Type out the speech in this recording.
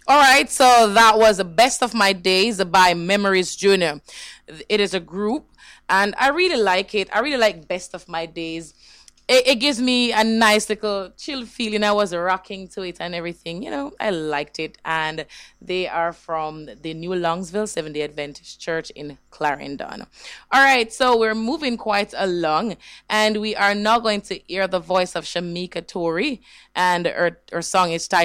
All right, so that was the Best of My Days by Memories Junior. It is a group, and I really like it. I really like Best of My Days. It gives me a nice little chill feeling. I was rocking to it and everything. I liked it. And they are from the New Longsville Seventh day Adventist Church in Clarendon. All right, so we're moving quite along, and we are now going to hear the voice of Shamika Tori, and her song is titled